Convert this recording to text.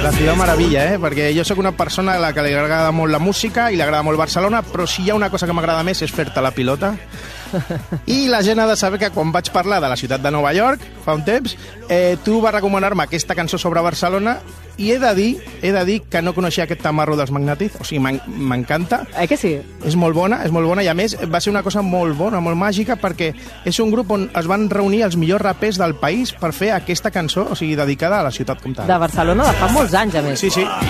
La ciutat meravella, perquè jo sóc una persona a la que li agrada molt la música i li agrada molt Barcelona, però si hi ha una cosa que m'agrada més és fer-te la pilota. I la gent ha de saber que quan vaig parlar de la ciutat de Nova York fa un temps, tu vas recomanar-me aquesta cançó sobre Barcelona i he de dir que no coneixia aquest tamarro dels Magnàtiz, o sigui, m'encanta. Que sí? És molt bona, i a més va ser una cosa molt bona, molt màgica, perquè és un grup on es van reunir els millors rapers del país per fer aquesta cançó, o sigui, dedicada a la ciutat comtal. De Barcelona de fa molts anys, a més. Sí, sí.